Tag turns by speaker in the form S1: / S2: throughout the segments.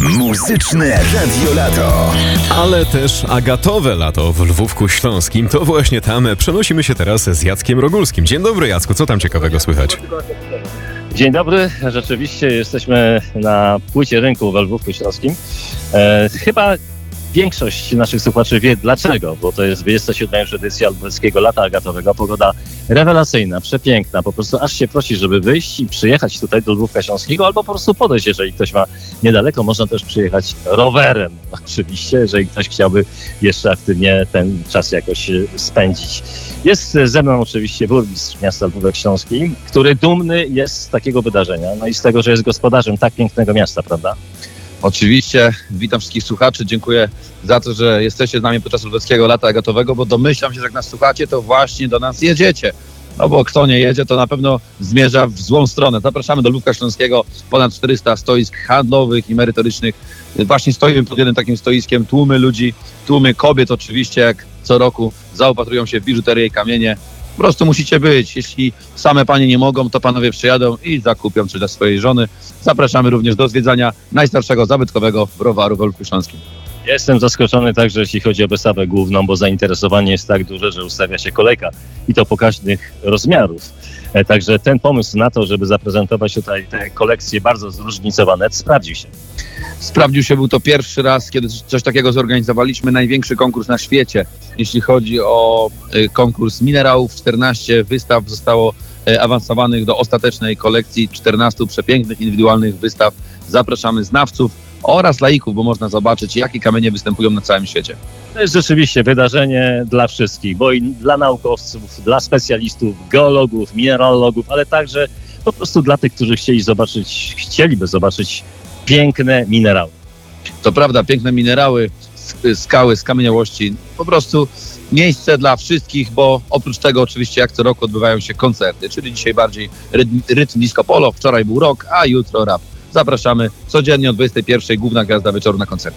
S1: Muzyczne Radio Lato.
S2: Ale też agatowe lato w Lwówku Śląskim. To właśnie tam przenosimy się teraz z Jackiem Rogulskim. Dzień dobry, Jacku, co tam ciekawego słychać?
S3: Dzień dobry, rzeczywiście jesteśmy na płycie rynku w Lwówku Śląskim. Chyba większość naszych słuchaczy wie dlaczego, bo to jest 27. już edycja Lwówskiego Lata Agatowego. Pogoda rewelacyjna, przepiękna, po prostu aż się prosi, żeby wyjść i przyjechać tutaj do Lwówka Śląskiego albo po prostu podejść, jeżeli ktoś ma niedaleko. Można też przyjechać rowerem, oczywiście, jeżeli ktoś chciałby jeszcze aktywnie ten czas jakoś spędzić. Jest ze mną oczywiście burmistrz miasta Lwówek Śląski, który dumny jest z takiego wydarzenia, no i z tego, że jest gospodarzem tak pięknego miasta, prawda?
S4: Oczywiście, witam wszystkich słuchaczy, dziękuję za to, że jesteście z nami podczas Lwówskiego Lata Agatowego, bo domyślam się, że jak nas słuchacie, to właśnie do nas jedziecie. No bo kto nie jedzie, to na pewno zmierza w złą stronę. Zapraszamy do Lwówka Śląskiego, ponad 400 stoisk handlowych i merytorycznych. Właśnie stoimy pod jednym takim stoiskiem, tłumy ludzi, tłumy kobiet oczywiście, jak co roku zaopatrują się w biżuterię i kamienie. Po prostu musicie być. Jeśli same panie nie mogą, to panowie przyjadą i zakupią coś dla swojej żony. Zapraszamy również do zwiedzania najstarszego zabytkowego browaru w Lwówku Śląskim.
S3: Jestem zaskoczony także, jeśli chodzi o wystawę główną, bo zainteresowanie jest tak duże, że ustawia się kolejka i to pokaźnych rozmiarów. Także ten pomysł na to, żeby zaprezentować tutaj te kolekcje bardzo zróżnicowane, sprawdził się.
S4: Sprawdził się, był to pierwszy raz, kiedy coś takiego zorganizowaliśmy. Największy konkurs na świecie, jeśli chodzi o konkurs minerałów. 14 wystaw zostało awansowanych do ostatecznej kolekcji 14 przepięknych, indywidualnych wystaw. Zapraszamy znawców oraz laików, bo można zobaczyć, jakie kamienie występują na całym świecie.
S3: To jest rzeczywiście wydarzenie dla wszystkich, bo i dla naukowców, dla specjalistów, geologów, mineralogów, ale także po prostu dla tych, którzy chcieliby zobaczyć piękne minerały.
S4: To prawda, piękne minerały, skały, skamieniałości, po prostu miejsce dla wszystkich, bo oprócz tego oczywiście jak co roku odbywają się koncerty, czyli dzisiaj bardziej rytm disco polo, wczoraj był rock, a jutro rap. Zapraszamy codziennie o 21:00, główna gwiazda wieczoru na koncerty.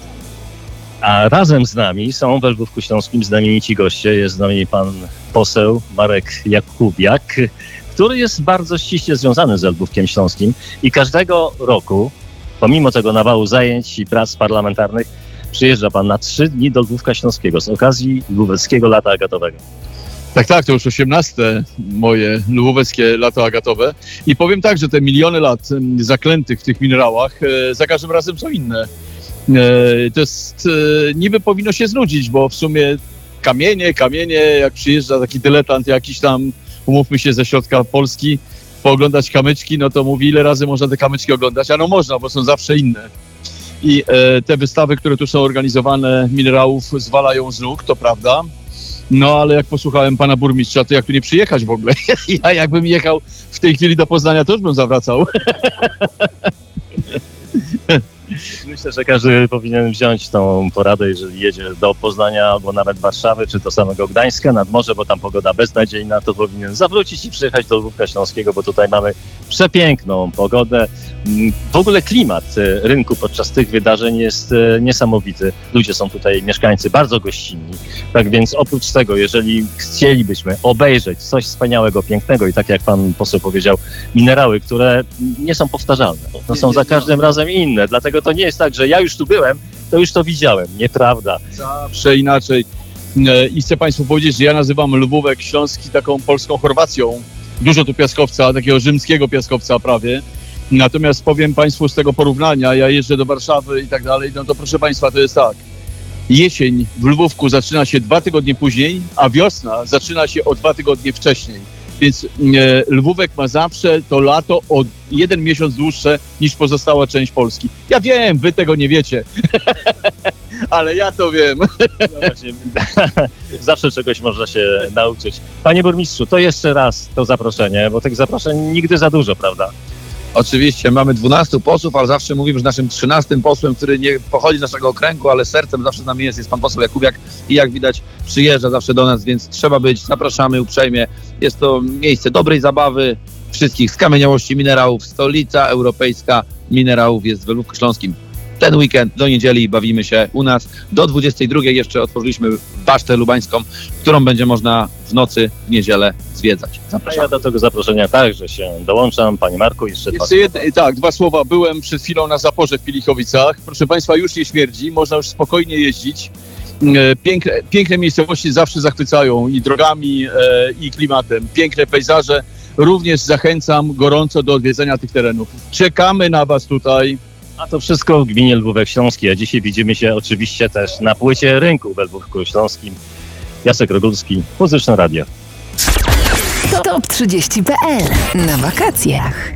S3: A razem z nami są we Lwówku Śląskim znamienici goście. Jest z nami pan poseł Marek Jakubiak, który jest bardzo ściśle związany z Lwówkiem Śląskim i każdego roku, pomimo tego nawału zajęć i prac parlamentarnych, przyjeżdża pan na 3 dni do Lwówka Śląskiego z okazji Lwóweckiego Lata Agatowego.
S5: Tak, to już 18 moje lwóweckie lato agatowe i powiem tak, że te miliony lat zaklętych w tych minerałach za każdym razem są inne. To jest, niby powinno się znudzić, bo w sumie kamienie, jak przyjeżdża taki dyletant jakiś tam, umówmy się, ze środka Polski, pooglądać kamyczki, no to mówi, ile razy można te kamyczki oglądać, a no można, bo są zawsze inne. I te wystawy, które tu są organizowane, minerałów zwalają z nóg, to prawda. No ale jak posłuchałem pana burmistrza, to jak tu nie przyjechać w ogóle? Ja jakbym jechał w tej chwili do Poznania, to już bym zawracał.
S3: Myślę, że każdy powinien wziąć tą poradę, jeżeli jedzie do Poznania albo nawet Warszawy, czy do samego Gdańska nad morze, bo tam pogoda beznadziejna, to powinien zawrócić i przyjechać do Lwówka Śląskiego, bo tutaj mamy przepiękną pogodę. W ogóle klimat rynku podczas tych wydarzeń jest niesamowity. Ludzie są tutaj, mieszkańcy, bardzo gościnni. Tak więc oprócz tego, jeżeli chcielibyśmy obejrzeć coś wspaniałego, pięknego i tak jak pan poseł powiedział, minerały, które nie są powtarzalne. No są za każdym razem inne, dlatego to nie jest tak, że ja już tu byłem, to już to widziałem. Nieprawda.
S5: Zawsze inaczej. I chcę państwu powiedzieć, że ja nazywam Lwówek Śląski taką polską Chorwacją. Dużo tu piaskowca, takiego rzymskiego piaskowca prawie. Natomiast powiem państwu z tego porównania, ja jeżdżę do Warszawy i tak dalej, no to proszę państwa, to jest tak. Jesień w Lwówku zaczyna się 2 tygodnie później, a wiosna zaczyna się o 2 tygodnie wcześniej. Więc Lwówek ma zawsze to lato o 1 miesiąc dłuższe niż pozostała część Polski. Ja wiem, wy tego nie wiecie, ale ja to wiem.
S3: No właśnie, zawsze czegoś można się nauczyć. Panie burmistrzu, to jeszcze raz to zaproszenie, bo tych zaproszeń nigdy za dużo, prawda?
S4: Oczywiście mamy 12 posłów, ale zawsze mówimy, że naszym 13 posłem, który nie pochodzi z naszego okręgu, ale sercem zawsze z nami jest pan poseł Jakubiak i jak widać przyjeżdża zawsze do nas, więc trzeba być, zapraszamy uprzejmie. Jest to miejsce dobrej zabawy, wszystkich skamieniałości minerałów, stolica europejska minerałów jest w Lwówku Śląskim. ten weekend do niedzieli bawimy się u nas. Do 22 jeszcze otworzyliśmy Basztę Lubańską, którą będzie można w nocy w niedzielę zwiedzać. Zapraszam.
S3: Ja do tego zaproszenia także się dołączam. Panie Marku, jeszcze dwa
S5: Tak, dwa słowa. Byłem przed chwilą na Zaporze w Pielichowicach. Proszę Państwa, już nie śmierdzi, można już spokojnie jeździć. Piękne miejscowości zawsze zachwycają i drogami, i klimatem. Piękne pejzaże. Również zachęcam gorąco do odwiedzenia tych terenów. Czekamy na Was tutaj.
S3: A to wszystko w gminie Lwówek Śląski, a dzisiaj widzimy się oczywiście też na płycie rynku we Lwówku Śląskim. Jacek Rogulski, Muzyczne Radio.
S6: Top 30.pl na wakacjach.